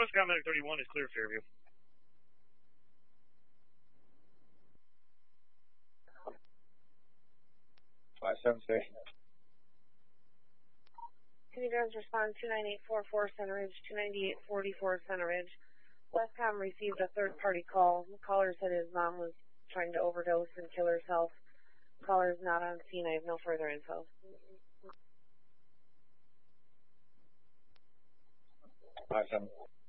Westcom Medic 31 is clear Fairview. 5-7 station. Can you guys respond 29844 Center Ridge, 29844 Center Ridge? Westcom received a third-party call. The caller said his mom was trying to overdose and kill herself. Caller is not on scene. I have no further info. 5-7.